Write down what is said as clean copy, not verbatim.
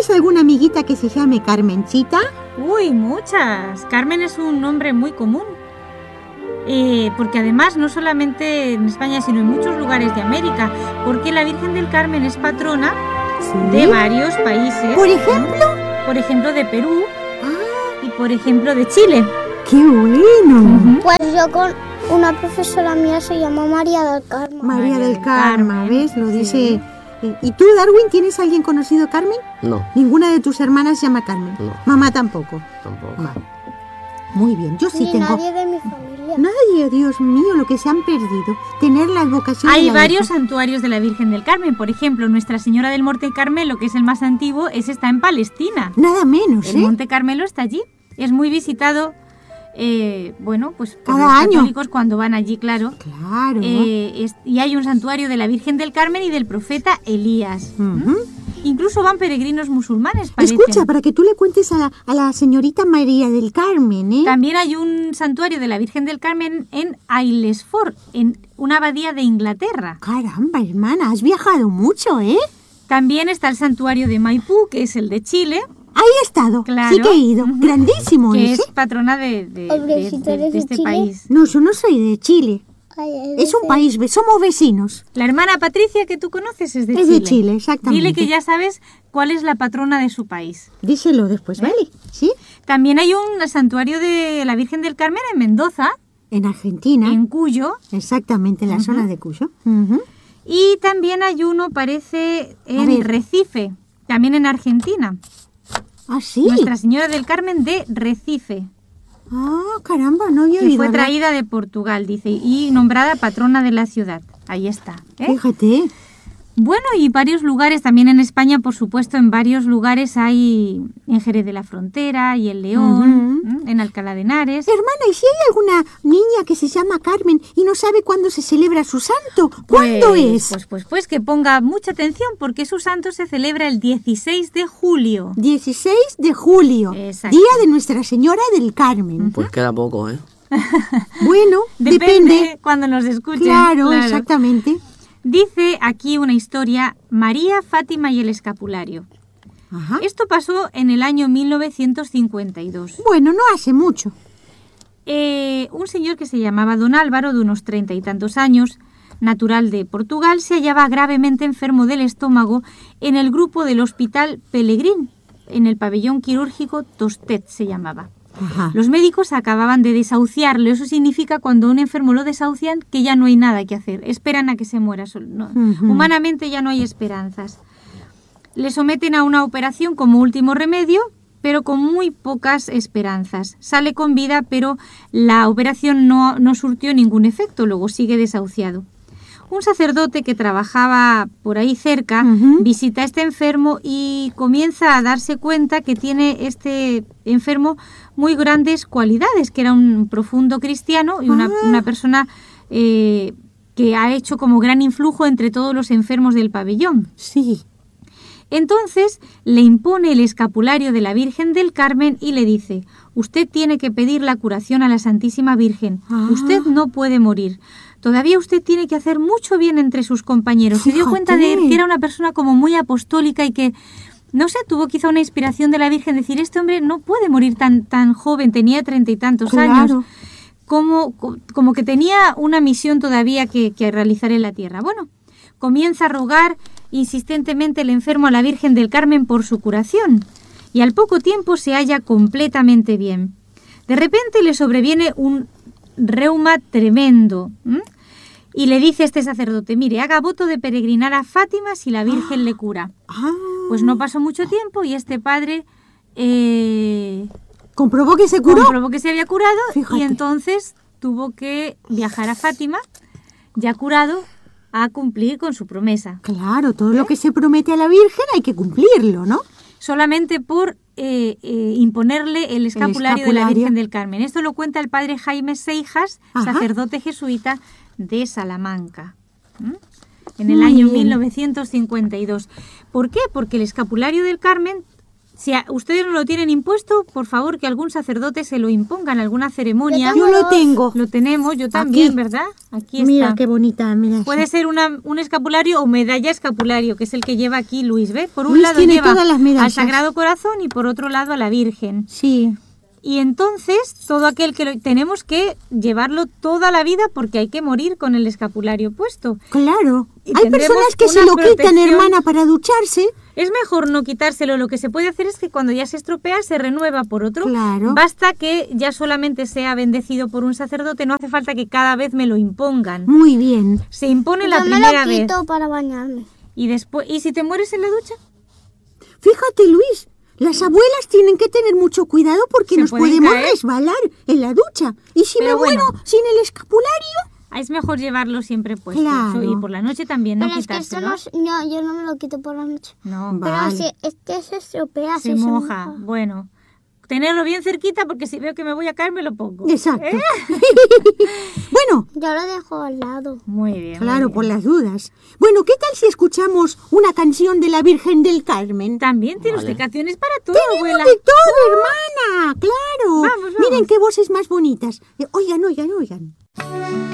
¿Tienes alguna amiguita que se llame Carmencita? Uy, muchas. Carmen es un nombre muy común. Porque además no solamente en España, sino en muchos lugares de América, porque la Virgen del Carmen es patrona de varios países. ¿Por ejemplo? Por ejemplo, de Perú y por ejemplo de Chile. ¡Qué bueno! Pues yo con una profesora mía se llama María del Carmen. María del Carmen, ¿ves? Lo dice... ¿Y tú, Darwin, tienes a alguien conocido Carmen? No. ¿Ninguna de tus hermanas se llama Carmen? No. ¿Mamá tampoco? Tampoco. Vale. Muy bien, yo sí Ni tengo... nadie de mi familia. Nadie, Dios mío, lo que se han perdido. Tener la advocación de Hay la varios Virgen. santuarios de la Virgen del Carmen. Por ejemplo, Nuestra Señora del Monte Carmelo, que es el más antiguo, está en Palestina. Nada menos, El Monte Carmelo está allí. Es muy visitado, pues por Cada los año. católicos cuando van allí, claro. Claro. Y hay un santuario de la Virgen del Carmen y del profeta Elías. Ujú. Incluso van peregrinos musulmanes, parece. Escucha, para que tú le cuentes a la señorita María del Carmen, ¿eh? También hay un santuario de la Virgen del Carmen en Aylesford, en una abadía de Inglaterra. Caramba, hermana, has viajado mucho, ¿eh? También está el santuario de Maipú, que es el de Chile, Ahí he estado, Claro. sí que he ido. Ujú. Grandísimo que ese. es patrona de Hombre, si tú eres de este Chile. país. No, yo no soy de Chile. Ay, Es un país, somos vecinos. La hermana Patricia que tú conoces es de Es Chile. de Chile, exactamente. Dile que ya sabes cuál es la patrona de su país. Díselo después, ¿vale? ¿Sí? También hay un santuario de la Virgen del Carmen en Mendoza, En Argentina. en Cuyo, Exactamente, en la zona de Cuyo. Ujú. y también hay uno, parece, A en ver. Recife, también en Argentina. Ah, sí. Nuestra Señora del Carmen de Recife, Ah, caramba, no había que oído fue hablar. traída de Portugal, dice, y nombrada patrona de la ciudad. Ahí está. ¿eh? Fíjate. Bueno, y varios lugares, también en España, por supuesto, en varios lugares hay en Jerez de la Frontera y en León, en Alcalá de Henares. Hermana, ¿y si hay alguna niña que se llama Carmen y no sabe cuándo se celebra su santo? ¿Cuándo es? Pues que ponga mucha atención porque su santo se celebra el 16 de julio. 16 de julio, Exacto. día de Nuestra Señora del Carmen. Pues queda poco, ¿eh? Bueno, depende. cuando nos escuchen. Claro, exactamente. Dice aquí una historia, María, Fátima y el escapulario. Ajá. Esto pasó en el año 1952. Bueno, no hace mucho. Un señor que se llamaba Don Álvaro, de unos 30 y tantos años, natural de Portugal, se hallaba gravemente enfermo del estómago en el grupo del Hospital Pelegrín, en el pabellón quirúrgico Tostet se llamaba. Ajá. Los médicos acababan de desahuciarlo. Eso significa cuando a un enfermo lo desahucian que ya no hay nada que hacer. Esperan a que se muera solo. No. Ujú. Humanamente ya no hay esperanzas. Le someten a una operación como último remedio, pero con muy pocas esperanzas. Sale con vida, pero la operación no surtió ningún efecto. Luego sigue desahuciado. Un sacerdote que trabajaba por ahí cerca visita a este enfermo y comienza a darse cuenta que tiene este enfermo muy grandes cualidades, que era un profundo cristiano y una persona que ha hecho como gran influjo entre todos los enfermos del pabellón. Sí. Entonces le impone el escapulario de la Virgen del Carmen y le dice: usted tiene que pedir la curación a la Santísima Virgen. Usted no puede morir. Todavía usted tiene que hacer mucho bien entre sus compañeros. Se dio cuenta de que era una persona como muy apostólica y que, no sé, tuvo quizá una inspiración de la Virgen, decir, este hombre no puede morir tan joven, tenía 30 y tantos años. Como que tenía una misión todavía que realizar en la tierra. Bueno, comienza a rogar insistentemente el enfermo a la Virgen del Carmen por su curación y al poco tiempo se halla completamente bien. De repente le sobreviene un reuma tremendo, y le dice este sacerdote: mire, haga voto de peregrinar a Fátima si la Virgen le cura. Pues no pasó mucho tiempo y este padre ¿Comprobó que se curó? comprobó que se había curado. Fíjate. Y entonces tuvo que viajar a Fátima, ya curado, a cumplir con su promesa. Claro, todo lo que se promete a la Virgen hay que cumplirlo, ¿no? Solamente por imponerle el escapulario de la escapulario. Virgen del Carmen. Esto lo cuenta el padre Jaime Seijas, Ajá. sacerdote jesuita de Salamanca, en el año 1952. ¿Por qué? Porque el escapulario del Carmen Si ustedes no lo tienen impuesto, por favor que algún sacerdote se lo imponga en alguna ceremonia. Yo lo tengo. Lo tenemos, yo también, Aquí. ¿verdad? Aquí está. Mira qué bonita, mira. Puede ser un escapulario o medalla escapulario, que es el que lleva aquí Luis, ¿ves? Por un Luis lado tiene lleva todas las medallas. al Sagrado Corazón y por otro lado a la Virgen. Sí. Y entonces, todo aquel que tenemos que llevarlo toda la vida porque hay que morir con el escapulario puesto. Claro. Y Hay tendremos personas que se una lo quitan, protección. hermana, para ducharse. Es mejor no quitárselo. Lo que se puede hacer es que cuando ya se estropea, se renueva por otro. Claro. Basta que ya solamente sea bendecido por un sacerdote. No hace falta que cada vez me lo impongan. Muy bien. Se impone la Yo me primera lo vez. quito para bañarme. Y después, ¿y si te mueres en la ducha? Fíjate, Luis, las abuelas tienen que tener mucho cuidado porque Se nos pueden podemos caer. resbalar en la ducha. Y si Pero me muero bueno. sin el escapulario, Es mejor llevarlo siempre puesto. Claro. Y por la noche también, no Pero es que esto quitárselo. yo no me lo quito por la noche. No, Vale. Pero si este se estropea, se si moja. Bueno, tenerlo bien cerquita porque si veo que me voy a caer me lo pongo. exacto. ¿Eh? Bueno, Yo lo dejo al lado. Muy bien. claro, muy por bien. las dudas. Bueno, ¿qué tal si escuchamos una canción de la Virgen del Carmen? También tiene usted canciones para todo, Tenemos abuela. de todo, hermana, claro. Vamos, vamos. Miren qué voces más bonitas. Oigan, oigan, oigan.